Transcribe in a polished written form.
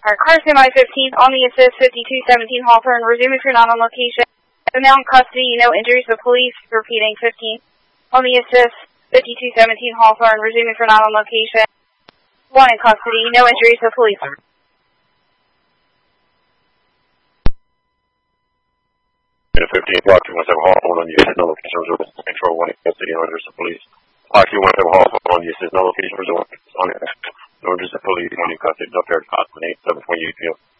Alright, car semi 15 on the assist 5217 Hawthorne, resume if you're not on location. Now in custody, no injuries to police, repeating 15 on the assist 5217 Hawthorne, resume if you're not on location. 1 in custody, no injuries to police. Unit 15, Block 217 Hawthorne on the assist, no location, resume control 1 in custody, no injuries to police. Block 217 Hawthorne on the assist, no location, resume on the no injuries to police, 1 in custody, no fair cost, 8, 728 PM.